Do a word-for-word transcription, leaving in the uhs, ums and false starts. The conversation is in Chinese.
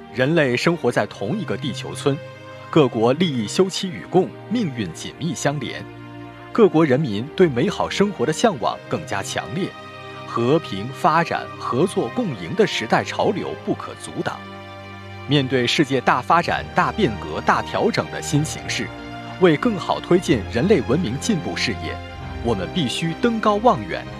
人类生活在同一个地球村，各国利益休戚与共，命运紧密相连。各国人民对美好生活的向往更加强烈，和平发展、合作共赢的时代潮流不可阻挡。面对世界大发展、大变革、大调整的新形势，为更好推进人类文明进步事业，我们必须登高望远，